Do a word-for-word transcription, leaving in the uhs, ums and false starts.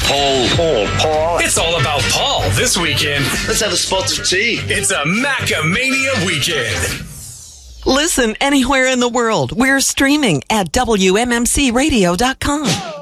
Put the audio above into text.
Paul. Paul. Paul. It's all about Paul this weekend. Let's have a spot of tea. It's a Macamania weekend. Listen anywhere in the world. We're streaming at W M M C radio dot com.